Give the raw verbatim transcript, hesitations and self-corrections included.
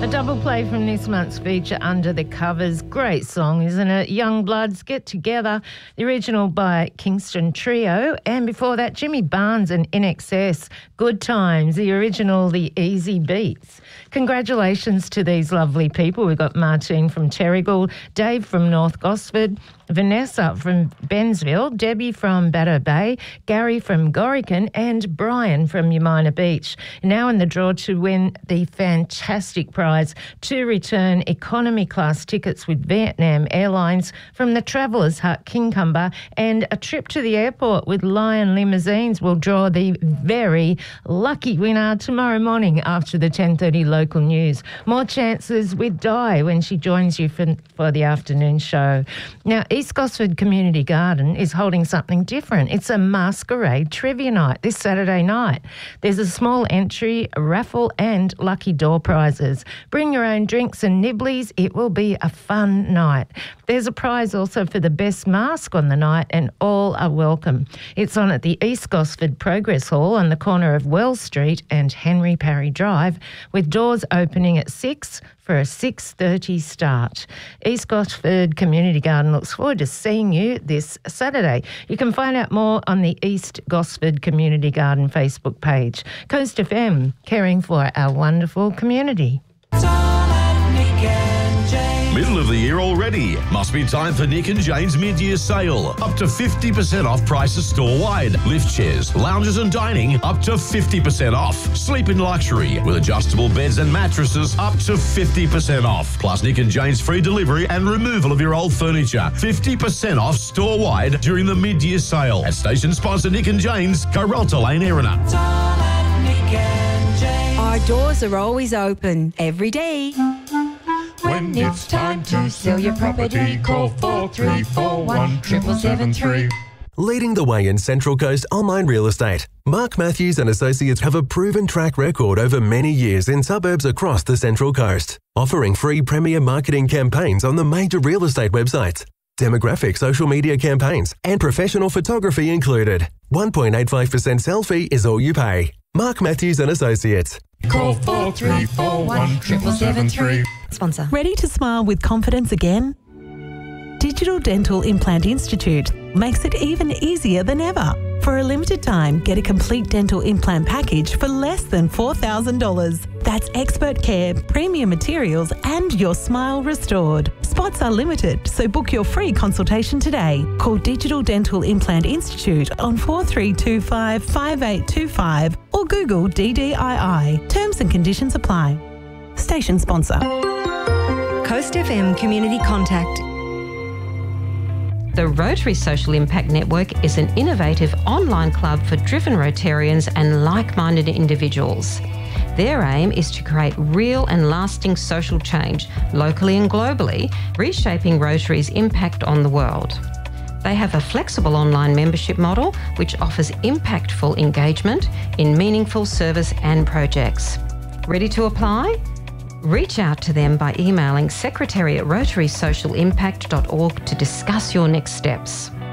A double play from this month's feature, Under the Covers. Great song, isn't it? Young Bloods Get Together, the original by Kingston Trio. And before that, Jimmy Barnes and I N X S, Good Times, the original The Easy Beats. Congratulations to these lovely people. We've got Martine from Terrigal, Dave from North Gosford, Vanessa from Bensville, Debbie from Bateau Bay, Gary from Gorican, and Brian from Umina Beach. Now in the draw to win the fantastic prize to return economy class tickets with Vietnam Airlines from the Travellers Hut Kincumber, and a trip to the airport with Lion Limousines will draw the very lucky winner tomorrow morning after the ten thirty local news. More chances with Di when she joins you for, for the afternoon show. Now, East Gosford Community Garden is holding something different. It's a masquerade trivia night this Saturday night. There's a small entry, a raffle and lucky door prizes. Bring your own drinks and nibblies. It will be a fun night. There's a prize also for the best mask on the night, and all are welcome. It's on at the East Gosford Progress Hall on the corner of Wells Street and Henry Parry Drive, with doors opening at six for a six thirty start. East Gosford Community Garden looks forward to seeing you this Saturday. You can find out more on the East Gosford Community Garden Facebook page. Coast F M, caring for our wonderful community. Middle of the year already. Must be time for Nick and Jane's mid-year sale. Up to fifty percent off prices store-wide. Lift chairs, lounges and dining up to fifty percent off. Sleep in luxury with adjustable beds and mattresses up to fifty percent off. Plus Nick and Jane's free delivery and removal of your old furniture. fifty percent off store-wide during the mid-year sale. At station sponsor Nick and Jane's, Coralta Lane, Erina. Our doors are always open every day. When it's time to sell your property, call four three four one, seven seven three. Leading the way in Central Coast online real estate, Mark Matthews and Associates have a proven track record over many years in suburbs across the Central Coast, offering free premier marketing campaigns on the major real estate websites, demographic social media campaigns, and professional photography included. one point eight five percent sell fee is all you pay. Mark Matthews and Associates. Call four three four one, seven seven three. Sponsor. Ready to smile with confidence again? Digital Dental Implant Institute makes it even easier than ever. For a limited time, get a complete dental implant package for less than four thousand dollars. That's expert care, premium materials, and your smile restored. Spots are limited, so book your free consultation today. Call Digital Dental Implant Institute on four three two five, five eight two five or Google D D I I. Terms and conditions apply. Station sponsor. Coast F M Community Contact. The Rotary Social Impact Network is an innovative online club for driven Rotarians and like-minded individuals. Their aim is to create real and lasting social change, locally and globally, reshaping Rotary's impact on the world. They have a flexible online membership model which offers impactful engagement in meaningful service and projects. Ready to apply? Reach out to them by emailing secretary at rotary social impact dot org to discuss your next steps.